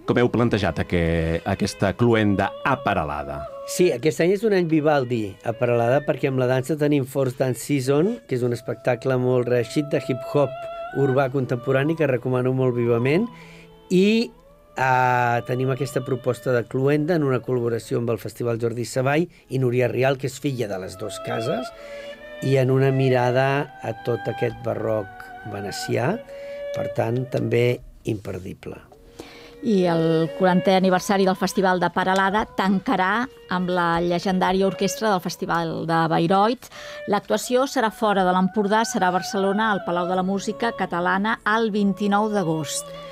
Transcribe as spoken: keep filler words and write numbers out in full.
com heu plantejat aquest, aquesta cluenda a Peralada? Sí, aquest any és un any Vivaldi a Peralada perquè amb la dansa tenim Force Dance Season, que és un espectacle molt reeixit de hip-hop urbà contemporani que recomano molt vivament, i uh, tenim aquesta proposta de cluenda en una col·laboració amb el Festival Jordi Savall i Núria Rial, que és filla de les dues cases, i en una mirada a tot aquest barroc venecià, per tant, també imperdible. I el quarantè aniversari del Festival de Peralada tancarà amb la llegendària orquestra del Festival de Bayreuth. L'actuació serà fora de l'Empordà, serà a Barcelona, al Palau de la Música Catalana, el vint-i-nou d'agost.